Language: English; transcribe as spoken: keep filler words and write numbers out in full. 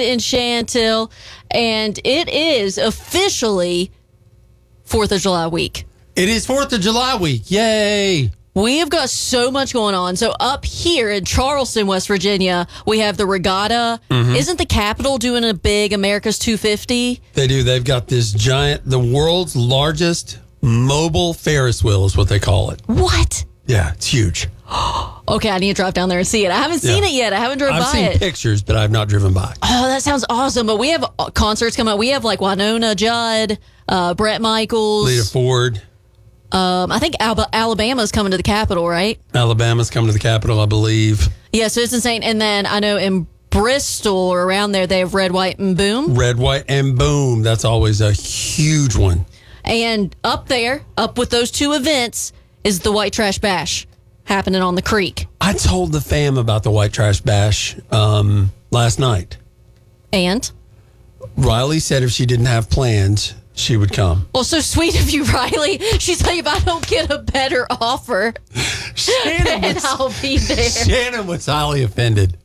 in Chantil, and it is officially fourth of July week. It is fourth of July week. Yay! We have got so much going on. So up here in Charleston, West Virginia, we have the regatta. Mm-hmm. Isn't the Capitol doing a big America's two fifty? They do. They've got this giant, the world's largest mobile Ferris wheel is what they call it. What? Yeah, it's huge. Okay, I need to drive down there and see it. I haven't seen yeah. it yet. I haven't driven I've by seen it. pictures, but I've not driven by. Oh, that sounds awesome. But we have concerts coming up. We have like Winona Judd, uh, Bret Michaels. Lita Ford. Um, I think Al- Alabama's coming to the Capitol, right? Alabama's coming to the Capitol, I believe. Yeah, so it's insane. And then I know in Bristol or around there, they have Red, White, and Boom. Red, White, and Boom. That's always a huge one. And up there, up with those two events, is the White Trash Bash happening on the creek. I told the fam about the White Trash Bash um, last night. And? Riley said if she didn't have plans, she would come. Well, so sweet of you, Riley. She's like, if I don't get a better offer, Shannon then was, I'll be there. Shannon was highly offended.